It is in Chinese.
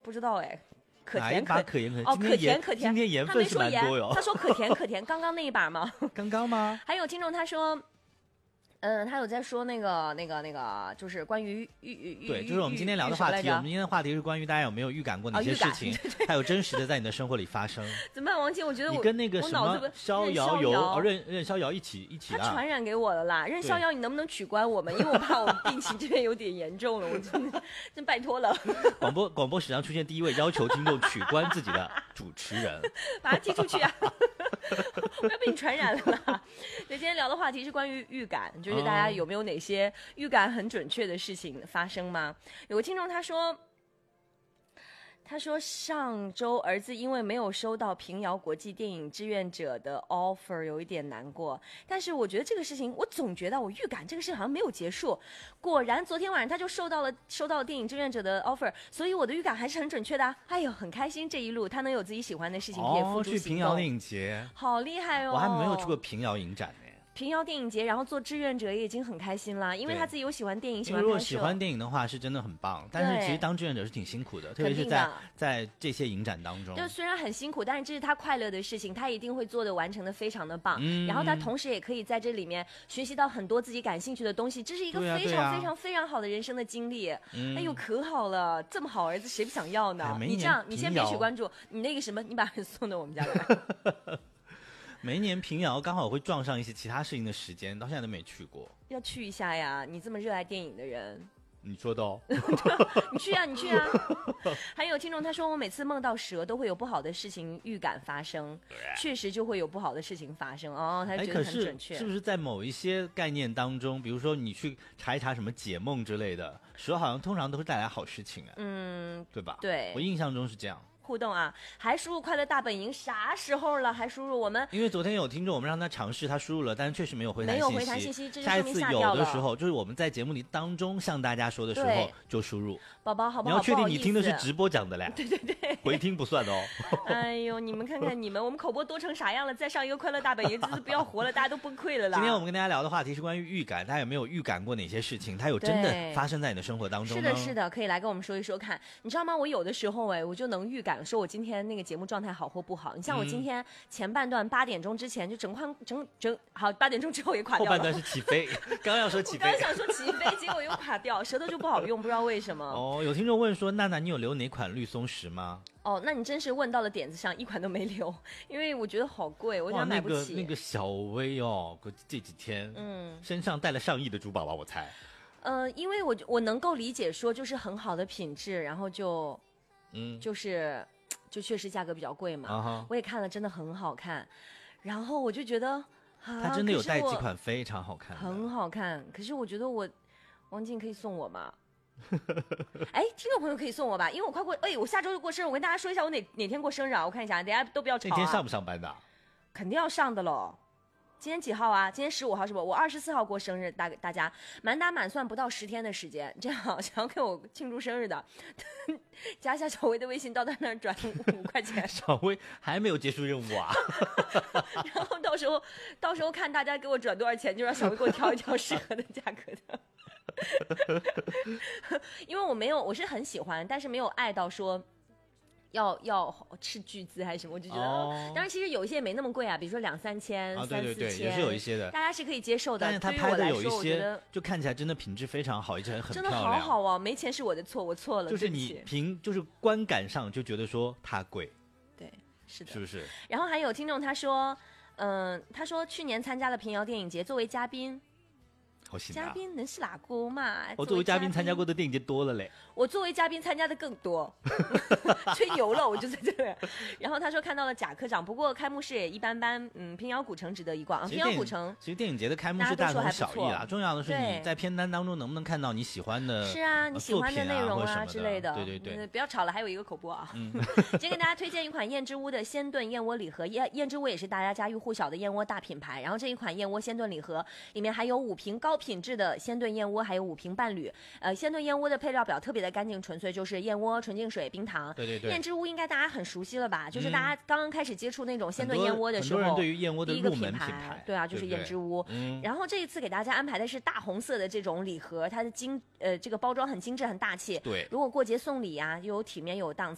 不知道哎。可甜可甜哦，可甜可甜， 今天盐分是蛮多哟。 他说可甜可甜，刚刚那一把吗？ 刚刚吗？ 还有听众他说。他有在说那个，就是关于对，就是我们今天聊的话题。我们今天的话题是关于大家有没有预感过哪些事情，还有真实的在你的生活里发生。 怎么办，王晶？我觉得你跟那个什么逍遥游任逍遥一起他传染给我了啦。任逍遥，你能不能取关我们？因为我怕我病情这边有点严重了，我真拜托了。 广播史上出现第一位要求听众取关自己的主持人， 把他踢出去啊！不要被你传染了啦。对，今天聊的话题是关于预感，就是大家有没有哪些预感很准确的事情发生吗？有个听众他说上周儿子因为没有收到平遥国际电影志愿者的 offer 有一点难过，但是我觉得这个事情我总觉得我预感这个事好像没有结束，果然昨天晚上他就收到了电影志愿者的 offer， 所以我的预感还是很准确的啊。哎呦，很开心这一路他能有自己喜欢的事情可以付诸行动。 去平遥电影节好厉害哦， 我还没有去过平遥影展呢。 平遥电影节，然后做志愿者也已经很开心了，因为他自己有喜欢电影，喜欢拍摄。 如果喜欢电影的话，是真的很棒。但是其实当志愿者是挺辛苦的，特别是在这些影展当中。 就虽然很辛苦，但是这是他快乐的事情，他一定会做的完成的非常的棒。然后他同时也可以在这里面学习到很多自己感兴趣的东西，这是一个非常非常非常好的人生的经历。哎呦，可好了，这么好儿子谁不想要呢？你这样，你先别取关注，你那个什么，你把人送到我们家来。 每一年平遥刚好会撞上一些其他事情的时间，到现在都没去过。 要去一下呀！你这么热爱电影的人， 你说的哦。 你去啊，你去啊！还有听众他说，我每次梦到蛇都会有不好的事情预感发生，确实就会有不好的事情发生哦。他觉得很准确。 是不是在某一些概念当中，比如说你去查一查什么解梦之类的，蛇好像通常都会带来好事情啊？对吧？ 对， 我印象中是这样。 互动啊，还输入快乐大本营，啥时候了还输入我们？ 因为昨天有听众，我们让他尝试，他输入了，但是确实没有回弹信息。 这就下一次有的时候，就是我们在节目里当中向大家说的时候就输入。 宝宝好不好？ 你要确定你听的是直播讲的嘞。 对， 回听不算哦。 哎呦，你们看看你们，我们口播多成啥样了？再上一个快乐大本营，真是不要活了，大家都崩溃了啦。 今天我们跟大家聊的话题是关于预感，大家有没有预感过哪些事情？它有真的发生在你的生活当中呢？ 是的，可以来跟我们说一说看。你知道吗？我有的时候我就能预感，说我今天那个节目状态好或不好。你像我今天前半段8点钟之前就整好，8点钟之后也垮掉了。 后半段是起飞，刚要说起飞， 刚想说起飞，结果又垮掉，舌头就不好用，不知道为什么。 哦，有听众问说，娜娜你有留哪款绿松石吗？ 哦，那你真是问到了点子上，一款都没留，因为我觉得好贵，我想买不起。 那个小薇哦，这几天身上带了上亿的珠宝吧，我猜。 因为我能够理解说就是很好的品质，然后就确实价格比较贵嘛。我也看了，真的很好看，然后我就觉得它真的有带几款非常好看的， 很好看。可是我觉得王静可以送我吗？哎，听众朋友可以送我吧，因为我快过，我下周就过生日，我跟大家说一下我哪天过生日啊？我看一下，等一下都不要吵啊。 那天上不上班的？ 肯定要上的喽。今天几号啊？今天15号是不？我24号过生日，大家满打满算不到10天的时间，这样想要给我庆祝生日的，加一下小薇的微信，到他那儿转5块钱。 小薇还没有结束任务啊？ 然后到时候看大家给我转多少钱，就让小薇给我挑一挑适合的价格的。因为我是很喜欢，但是没有爱到说要斥巨资还是什么，我就觉得，当然其实有一些没那么贵啊，比如说2-3千、3-4千， 也是有一些的， 大家是可以接受的。 但是他拍的有一些就看起来真的品质非常好，而且很漂亮， 真的好好啊！没钱是我的错，我错了， 就是你就是观感上就觉得说它贵， 对，是的， 是不是？ 然后还有听众他说去年参加了平遥电影节，作为嘉宾。嘉宾能是哪个嘛？ 我作为嘉宾参加过的电影节多了嘞。 我作为嘉宾参加的更多，吹牛了，我就在这里。然后他说看到了贾科长，不过开幕式也一般般。平遥古城值得一逛。平遥古城其实电影节的开幕式大同小异啦，重要的是你在片单当中能不能看到你喜欢的是啊，你喜欢的内容啊之类的。 对， 不要吵了，还有一个口播啊。今天给大家推荐一款燕之屋的鲜炖燕窝礼盒，燕之屋也是大家家喻户晓的燕窝大品牌。然后这一款燕窝鲜炖礼盒里面还有5瓶高品质的鲜炖燕窝，还有5瓶伴侣。鲜炖燕窝的配料表特别的干净纯粹，就是燕窝、纯净水、冰糖。 对， 燕之屋应该大家很熟悉了吧？就是大家刚刚开始接触那种鲜炖燕窝的时候， 很多人对于燕窝的入门品牌，对啊，就是燕之屋。然后这一次给大家安排的是大红色的这种礼盒，它的这个包装很精致很大气。 对， 如果过节送礼啊，又有体面又有档